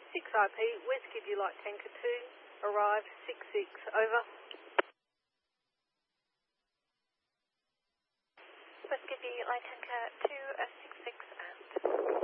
6RP, Whiskey Delight Tanker 2, arrive 66, over. Whiskey Delight Tanker 2, 66,